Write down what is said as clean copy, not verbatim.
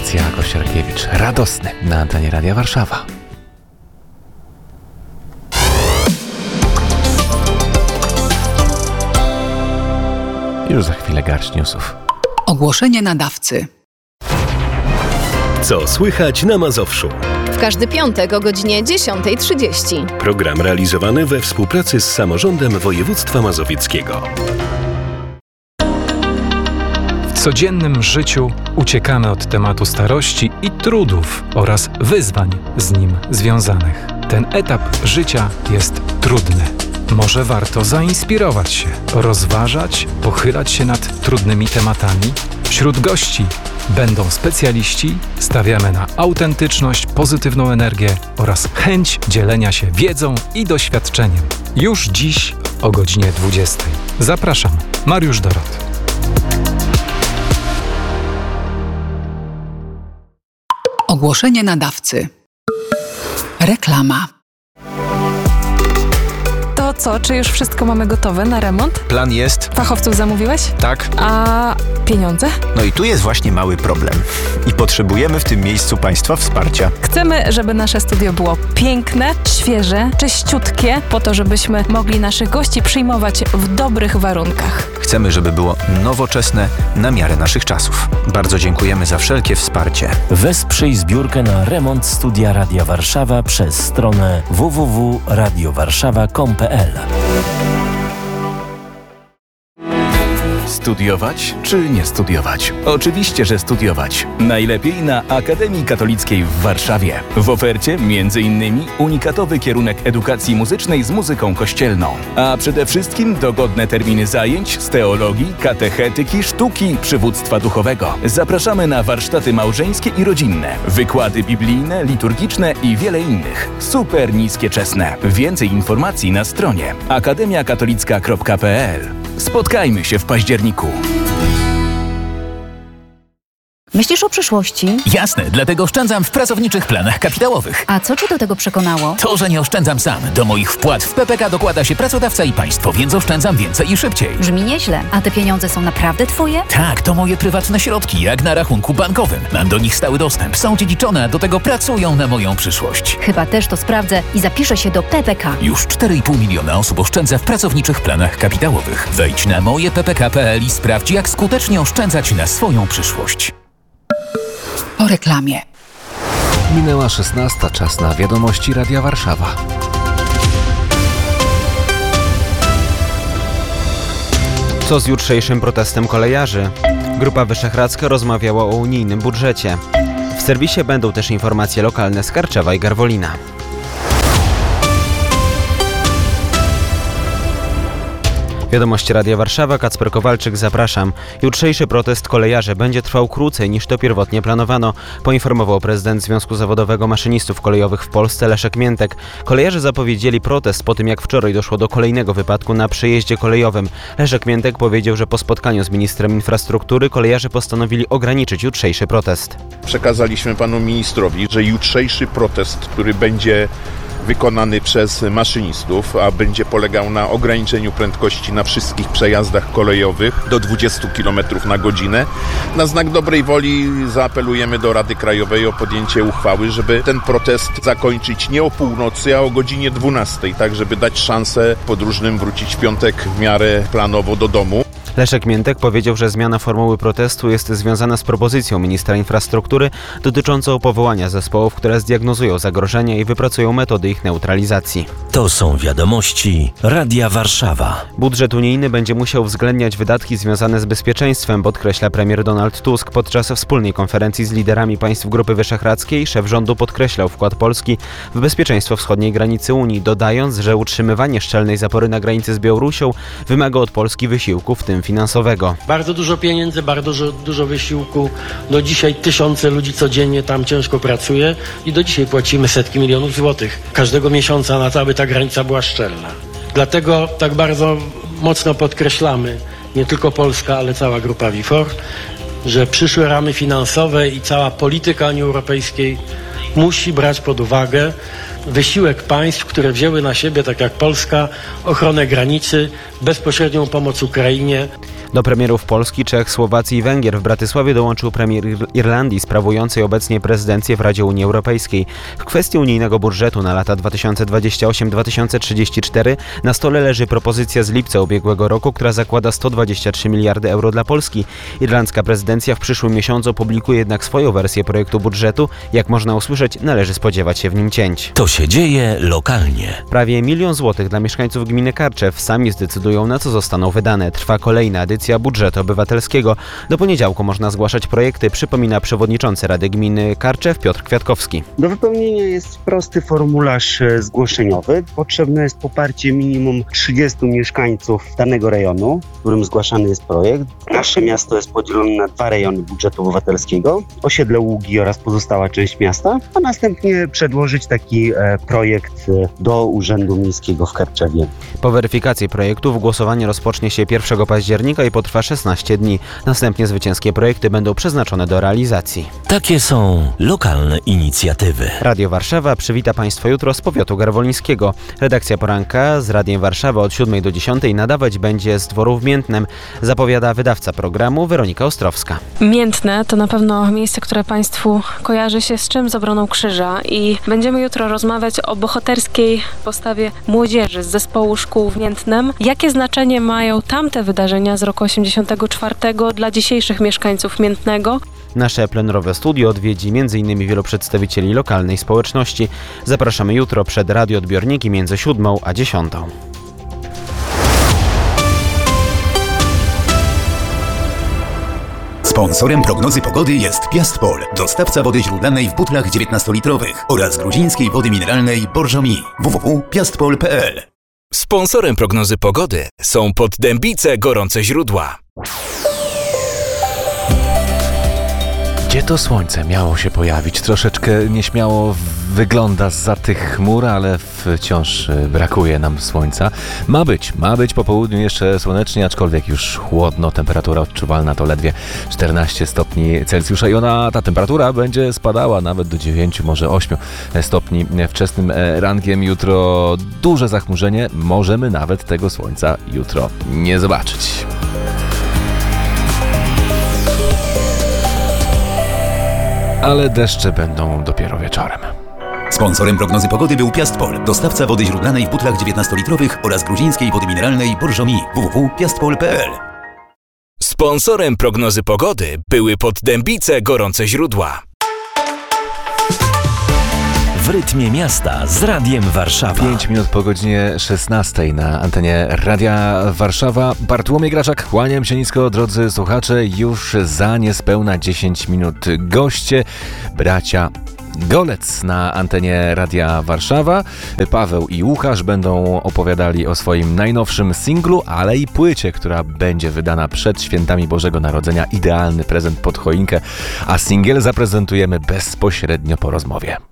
Patrycja Kościelkiewicz. Radosny na antenie Radia Warszawa. Już za chwilę garść newsów. Ogłoszenie nadawcy. Co słychać na Mazowszu? W każdy piątek o godzinie 10:30. Program realizowany we współpracy z Samorządem Województwa Mazowieckiego. W codziennym życiu uciekamy od tematu starości i trudów oraz wyzwań z nim związanych. Ten etap życia jest trudny. Może warto zainspirować się, rozważać, pochylać się nad trudnymi tematami? Wśród gości będą specjaliści, stawiamy na autentyczność, pozytywną energię oraz chęć dzielenia się wiedzą i doświadczeniem. Już dziś o godzinie 20:00. Zapraszam, Mariusz Dorot. Ogłoszenie nadawcy. Reklama. To co, czy już wszystko mamy gotowe na remont? Plan jest. Fachowców zamówiłeś? Tak. A pieniądze? No i tu jest właśnie mały problem. I potrzebujemy w tym miejscu Państwa wsparcia. Chcemy, żeby nasze studio było piękne, świeże, czyściutkie, po to, żebyśmy mogli naszych gości przyjmować w dobrych warunkach. Chcemy, żeby było nowoczesne, na miarę naszych czasów. Bardzo dziękujemy za wszelkie wsparcie. Wesprzyj zbiórkę na remont studia Radia Warszawa przez stronę www.radiowarszawa.com.pl. Studiować czy nie studiować? Oczywiście, że studiować. Najlepiej na Akademii Katolickiej w Warszawie. W ofercie m.in. unikatowy kierunek edukacji muzycznej z muzyką kościelną. A przede wszystkim dogodne terminy zajęć z teologii, katechetyki, sztuki, przywództwa duchowego. Zapraszamy na warsztaty małżeńskie i rodzinne, wykłady biblijne, liturgiczne i wiele innych. Super niskie czesne. Więcej informacji na stronie akademiakatolicka.pl. Spotkajmy się w październiku. Myślisz o przyszłości? Jasne, dlatego oszczędzam w pracowniczych planach kapitałowych. A co Cię do tego przekonało? To, że nie oszczędzam sam. Do moich wpłat w PPK dokłada się pracodawca i państwo, więc oszczędzam więcej i szybciej. Brzmi nieźle. A te pieniądze są naprawdę Twoje? Tak, to moje prywatne środki, jak na rachunku bankowym. Mam do nich stały dostęp, są dziedziczone, a do tego pracują na moją przyszłość. Chyba też to sprawdzę i zapiszę się do PPK. Już 4,5 miliona osób oszczędza w pracowniczych planach kapitałowych. Wejdź na mojeppk.pl i sprawdź, jak skutecznie oszczędzać na swoją przyszłość. Po reklamie. Minęła 16:00, czas na wiadomości Radia Warszawa. Co z jutrzejszym protestem kolejarzy? Grupa Wyszehradzka rozmawiała o unijnym budżecie. W serwisie będą też informacje lokalne z Karczewa i Garwolina. Wiadomości Radia Warszawa, Kacper Kowalczyk, zapraszam. Jutrzejszy protest kolejarzy będzie trwał krócej niż to pierwotnie planowano, poinformował prezydent Związku Zawodowego Maszynistów Kolejowych w Polsce Leszek Miętek. Kolejarze zapowiedzieli protest po tym, jak wczoraj doszło do kolejnego wypadku na przejeździe kolejowym. Leszek Miętek powiedział, że po spotkaniu z ministrem infrastruktury kolejarze postanowili ograniczyć jutrzejszy protest. Przekazaliśmy panu ministrowi, że jutrzejszy protest, który będzie wykonany przez maszynistów, a będzie polegał na ograniczeniu prędkości na wszystkich przejazdach kolejowych do 20 km na godzinę. Na znak dobrej woli zaapelujemy do Rady Krajowej o podjęcie uchwały, żeby ten protest zakończyć nie o północy, a o godzinie 12, tak żeby dać szansę podróżnym wrócić w piątek w miarę planowo do domu. Leszek Miętek powiedział, że zmiana formuły protestu jest związana z propozycją ministra infrastruktury dotyczącą powołania zespołów, które zdiagnozują zagrożenia i wypracują metody ich neutralizacji. To są wiadomości Radia Warszawa. Budżet unijny będzie musiał uwzględniać wydatki związane z bezpieczeństwem, podkreśla premier Donald Tusk. Podczas wspólnej konferencji z liderami państw Grupy Wyszehradzkiej szef rządu podkreślał wkład Polski w bezpieczeństwo wschodniej granicy Unii, dodając, że utrzymywanie szczelnej zapory na granicy z Białorusią wymaga od Polski wysiłku, w tym finansowego. Bardzo dużo pieniędzy, bardzo dużo wysiłku. Do dzisiaj tysiące ludzi codziennie tam ciężko pracuje i do dzisiaj płacimy setki milionów złotych każdego miesiąca na to, aby ta granica była szczelna. Dlatego tak bardzo mocno podkreślamy, nie tylko Polska, ale cała Grupa WIFOR, że przyszłe ramy finansowe i cała polityka Unii Europejskiej musi brać pod uwagę wysiłek państw, które wzięły na siebie, tak jak Polska, ochronę granicy, bezpośrednią pomoc Ukrainie. Do premierów Polski, Czech, Słowacji i Węgier w Bratysławie dołączył premier Irlandii sprawującej obecnie prezydencję w Radzie Unii Europejskiej. W kwestii unijnego budżetu na lata 2028-2034 na stole leży propozycja z lipca ubiegłego roku, która zakłada 123 miliardy euro dla Polski. Irlandzka prezydencja w przyszłym miesiącu opublikuje jednak swoją wersję projektu budżetu. Jak można usłyszeć, należy spodziewać się w nim cięć. To się dzieje lokalnie. Prawie 1 milion złotych dla mieszkańców gminy Karczew. Sami zdecydują, na co zostaną wydane. Trwa kolejna edycja budżetu obywatelskiego. Do poniedziałku można zgłaszać projekty, przypomina przewodniczący Rady Gminy Karczew Piotr Kwiatkowski. Do wypełnienia jest prosty formularz zgłoszeniowy. Potrzebne jest poparcie minimum 30 mieszkańców danego rejonu, w którym zgłaszany jest projekt. Nasze miasto jest podzielone na 2 rejony budżetu obywatelskiego, osiedle Ługi oraz pozostała część miasta, a następnie przedłożyć taki projekt do Urzędu Miejskiego w Karczewie. Po weryfikacji projektów głosowanie rozpocznie się 1 października i potrwa 16 dni. Następnie zwycięskie projekty będą przeznaczone do realizacji. Takie są lokalne inicjatywy. Radio Warszawa przywita Państwa jutro z powiatu garwolińskiego. Redakcja Poranka z Radiem Warszawa od 7 do 10 nadawać będzie z dworu w Miętnem, zapowiada wydawca programu Weronika Ostrowska. Miętne to na pewno miejsce, które Państwu kojarzy się z czym? Z obroną krzyża i będziemy jutro rozmawiać o bohaterskiej postawie młodzieży z zespołu szkół w Miętnem. Jakie znaczenie mają tamte wydarzenia z roku 84 dla dzisiejszych mieszkańców Miętnego? Nasze plenerowe studio odwiedzi m.in. wielu przedstawicieli lokalnej społeczności. Zapraszamy jutro przed radioodbiorniki między 7 a 10. Sponsorem prognozy pogody jest Piastpol, dostawca wody źródlanej w butlach 19-litrowych oraz gruzińskiej wody mineralnej Borżomi. www.piastpol.pl. Sponsorem prognozy pogody są Poddębice Gorące Źródła. Gdzie to słońce miało się pojawić? Troszeczkę nieśmiało wygląda zza tych chmur, ale wciąż brakuje nam słońca. Ma być po południu jeszcze słonecznie, aczkolwiek już chłodno. Temperatura odczuwalna to ledwie 14 stopni Celsjusza i ta temperatura będzie spadała nawet do 9, może 8 stopni wczesnym rankiem. Jutro duże zachmurzenie. Możemy nawet tego słońca jutro nie zobaczyć. Ale deszcze będą dopiero wieczorem. Sponsorem prognozy pogody był Piastpol, dostawca wody źródlanej w butlach 19-litrowych oraz gruzińskiej wody mineralnej Borżomi. www.piastpol.pl. Sponsorem prognozy pogody były Poddębice Gorące Źródła. W rytmie miasta z Radiem Warszawa. 5 minut po godzinie 16 na antenie Radia Warszawa. Bartłomiej Graczak, kłaniam się nisko, drodzy słuchacze. Już za niespełna 10 minut goście, bracia Golec na antenie Radia Warszawa. Paweł i Łukasz będą opowiadali o swoim najnowszym singlu, ale i płycie, która będzie wydana przed świętami Bożego Narodzenia. Idealny prezent pod choinkę, a singiel zaprezentujemy bezpośrednio po rozmowie.